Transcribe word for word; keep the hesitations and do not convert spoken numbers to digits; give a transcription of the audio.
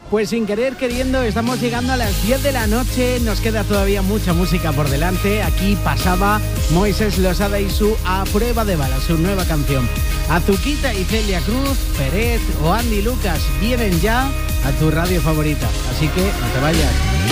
Pues sin querer queriendo estamos llegando a las diez de la noche, nos queda todavía mucha música por delante. Aquí pasaba Moisés Losada y su A Prueba de Bala, su nueva canción. Azuquita y Celia Cruz, Peret o Andy Lucas vienen ya a tu radio favorita, así que no te vayas.